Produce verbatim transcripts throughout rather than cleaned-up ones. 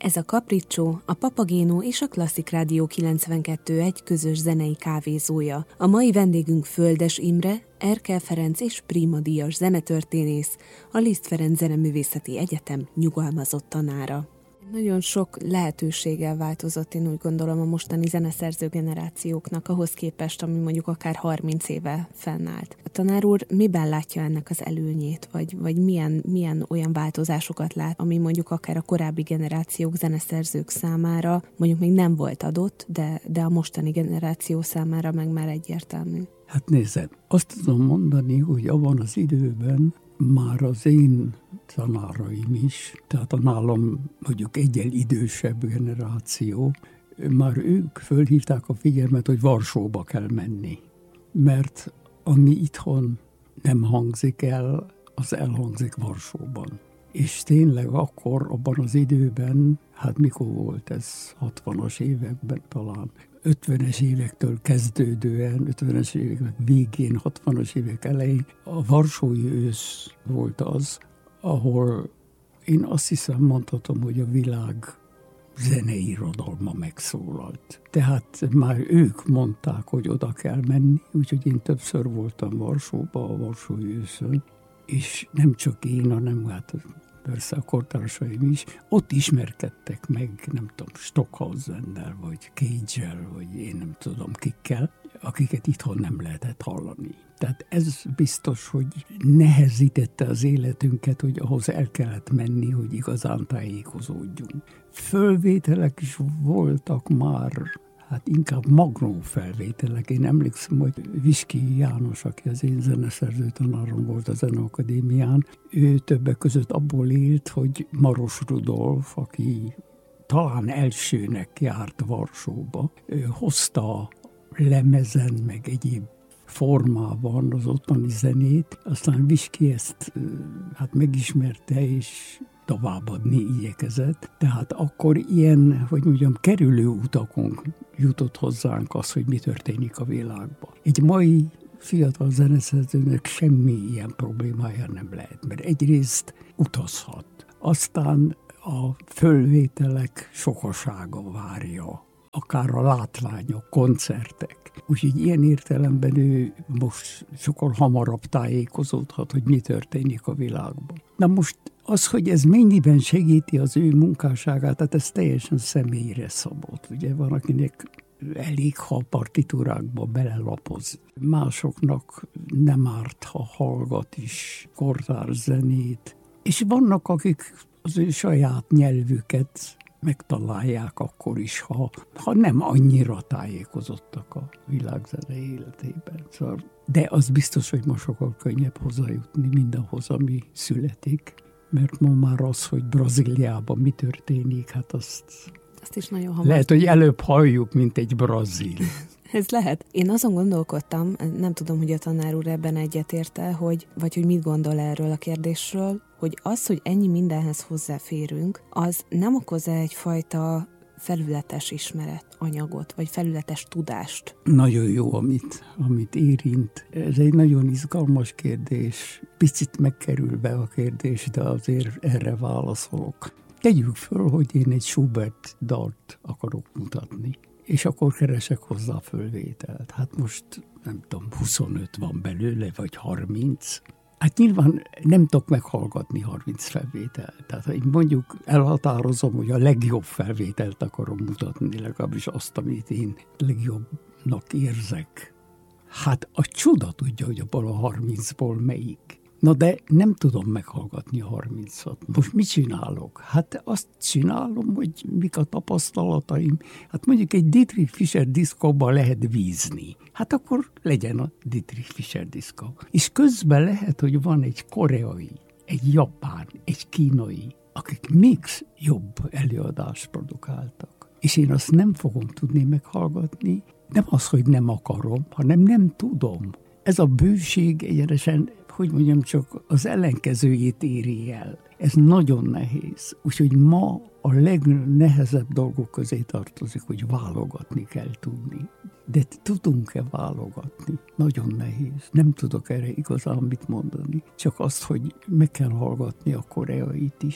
Ez a Capriccio, a Papagéno és a Klasszik Rádió kilencvenkettő egy közös zenei kávézója. A mai vendégünk Földes Imre, Erkel Ferenc és Prima díjas zenetörténész, a Liszt Ferenc Zeneművészeti Egyetem nyugalmazott tanára. Nagyon sok lehetőséggel változott, én úgy gondolom, a mostani zeneszerző generációknak ahhoz képest, ami mondjuk akár harminc éve fennállt. A tanár úr miben látja ennek az előnyét, vagy, vagy milyen, milyen olyan változásokat lát, ami mondjuk akár a korábbi generációk, zeneszerzők számára mondjuk még nem volt adott, de, de a mostani generáció számára meg már egyértelmű? Hát nézd, azt tudom mondani, hogy abban az időben már az én tanáraim is, tehát a nálam mondjuk egyel idősebb generáció, már ők fölhívták a figyelmet, hogy Varsóba kell menni. Mert ami itthon nem hangzik el, az elhangzik Varsóban. És tényleg akkor, abban az időben, hát mikor volt ez, hatvanas években talán, ötvenes évektől kezdődően, ötvenes évek végén, hatvanas évek elején, a varsói ősz volt az, ahol én azt hiszem mondhatom, hogy a világ zeneirodalma megszólalt. Tehát már ők mondták, hogy oda kell menni, úgyhogy én többször voltam Varsóba, a varsói őszön, és nem csak én, hanem hát persze a kortársaim is, ott ismerkedtek meg, nem tudom, Stockhausennel, vagy Cage-el, vagy én nem tudom kikkel, akiket itthon nem lehetett hallani. Tehát ez biztos, hogy nehezítette az életünket, hogy ahhoz el kellett menni, hogy igazán tájékozódjunk. Fölvételek is voltak már, hát inkább magnó felvételek. Én emlékszem, hogy Viski János, aki az én zeneszerző tanárom volt a Zeneakadémián, ő többek között abból élt, hogy Maros Rudolf, aki talán elsőnek járt Varsóba, ő hozta lemezen, meg egyéb formában az ottani zenét, aztán Viski ezt hát megismerte, és továbbadni igyekezett. Tehát akkor ilyen, hogy mondjam, kerülő utakon jutott hozzánk az, hogy mi történik a világban. Egy mai fiatal zeneszerzőnek semmi ilyen problémája nem lehet, mert egyrészt utazhat. Aztán a fölvételek sokasága várja, akár a látványok, koncertek. Úgyhogy ilyen értelemben ő most sokkal hamarabb tájékozódhat, hogy mi történik a világban. Na most az, hogy ez mennyiben segíti az ő munkásságát, tehát ez teljesen személyre szabott. Ugye van, akinek elég, ha a partitúrákba belelapoz. Másoknak nem árt, ha hallgat is kortárs zenét. És vannak, akik az ő saját nyelvüket megtalálják akkor is, ha, ha nem annyira tájékozottak a világzene életében. Szóval, de az biztos, hogy ma sokkal könnyebb hozzájutni mindahhoz, ami születik. Mert ma már az, hogy Brazíliában mi történik, hát azt, azt is nagyon hamar. Lehet, hogy előbb halljuk, mint egy brazil. Ez lehet. Én azon gondolkodtam, nem tudom, hogy a tanár úr ebben egyetérte, hogy, vagy hogy mit gondol erről a kérdésről, hogy az, hogy ennyi mindenhez hozzáférünk, az nem okoz egyfajta felületes ismeretanyagot, vagy felületes tudást? Nagyon jó, amit, amit érint. Ez egy nagyon izgalmas kérdés. Picit megkerülve a kérdés, de azért erre válaszolok. Tegyük föl, hogy én egy Schubert dalt akarok mutatni, és akkor keresek hozzá fölvételt. Hát most nem tudom, huszonöt van belőle, vagy harminc. Hát nyilván nem tudok meghallgatni harminc felvételt. Tehát én mondjuk elhatározom, hogy a legjobb felvételt akarom mutatni, legalábbis azt, amit én legjobbnak érzek. Hát a csoda tudja, hogy abból a harmincból melyik. Na de nem tudom meghallgatni a harmincat. Most mit csinálok? Hát azt csinálom, hogy mik a tapasztalataim. Hát mondjuk egy Dietrich Fischer diszkóban lehet vízni. Hát akkor legyen a Dietrich Fischer diszkó. És közben lehet, hogy van egy koreai, egy japán, egy kínai, akik még jobb előadást produkáltak. És én azt nem fogom tudni meghallgatni. Nem az, hogy nem akarom, hanem nem tudom. Ez a bőség egyenesen, hogy mondjam, csak az ellenkezőjét éri el. Ez nagyon nehéz. Úgyhogy ma a legnehezebb dolgok közé tartozik, hogy válogatni kell tudni. De tudunk-e válogatni? Nagyon nehéz. Nem tudok erre igazán mit mondani. Csak azt, hogy meg kell hallgatni a koreait is,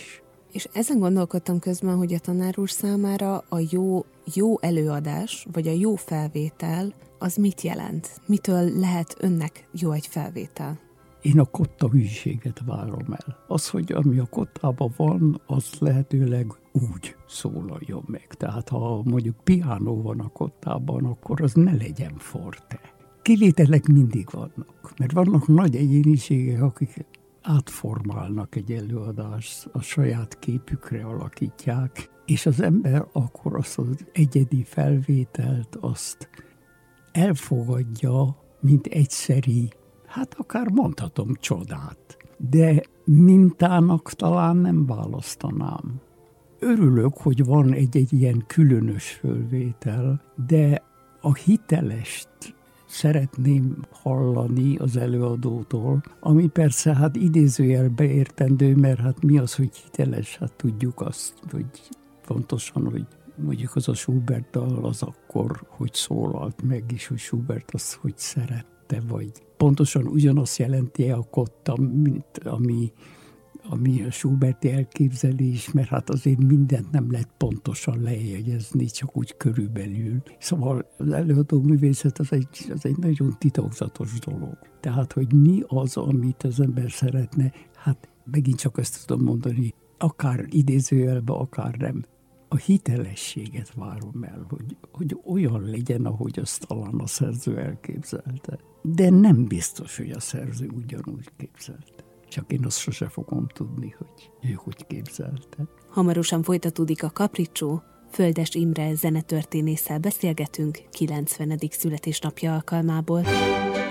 És ezen gondolkodtam közben, hogy a tanár úr számára a jó, jó előadás, vagy a jó felvétel, az mit jelent? Mitől lehet önnek jó egy felvétel? Én a kotta hűséget várom el. Az, hogy ami a kottában van, az lehetőleg úgy szólaljon meg. Tehát ha mondjuk piánó van a kottában, akkor az ne legyen forte. Kivételek mindig vannak, mert vannak nagy egyéniségek, akik átformálnak egy előadást, a saját képükre alakítják, és az ember akkor azt az egyedi felvételt, azt elfogadja, mint egyszeri, hát akár mondhatom csodát, de mintának talán nem választanám. Örülök, hogy van egy-egy ilyen különös fölvétel, de a hitelest szeretném hallani az előadótól, ami persze hát idézőjelbe értendő, mert hát mi az, hogy hiteles, hát tudjuk azt, hogy pontosan, hogy mondjuk az a Schubert dal az akkor, hogy szólalt meg, és hogy Schubert azt, hogy szerette, vagy pontosan ugyanazt jelenti a kotta, mint ami, ami a Schuberti elképzelés, mert hát azért mindent nem lehet pontosan lejegyezni, csak úgy körülbelül. Szóval az előadó művészet az egy, az egy nagyon titokzatos dolog. Tehát, hogy mi az, amit az ember szeretne, hát megint csak ezt tudom mondani, akár idézőjelben, akár nem. A hitelességet várom el, hogy, hogy olyan legyen, ahogy azt talán a szerző elképzelte. De nem biztos, hogy a szerző ugyanúgy képzelte. Csak én azt sose fogom tudni, hogy ő hogy képzelte. Hamarosan folytatódik a Capriccio. Földes Imre zenetörténésszel beszélgetünk kilencvenedik születésnapja alkalmából.